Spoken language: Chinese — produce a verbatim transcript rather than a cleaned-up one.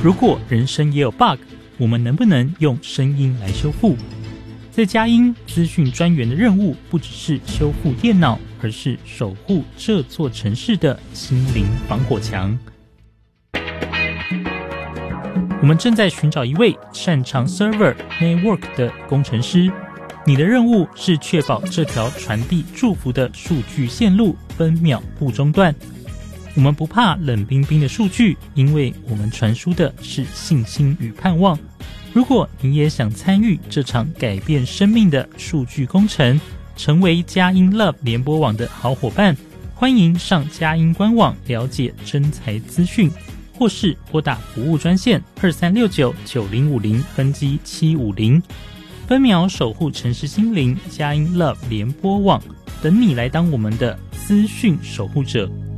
如果人生也有 bug， 我们能不能用声音来修复？在佳音资讯专员的任务不只是修复电脑，而是守护这座城市的心灵防火墙。我们正在寻找一位擅长 server network 的工程师，你的任务是确保这条传递祝福的数据线路分秒不中断。我们不怕冷冰冰的数据，因为我们传输的是信心与盼望。如果你也想参与这场改变生命的数据工程，成为佳音 Love 联播网的好伙伴，欢迎上佳音官网了解征才资讯，或是拨打服务专线二三六九九零五零分机七五零，分秒守护城市心灵，佳音 Love 联播网，等你来当我们的资讯守护者。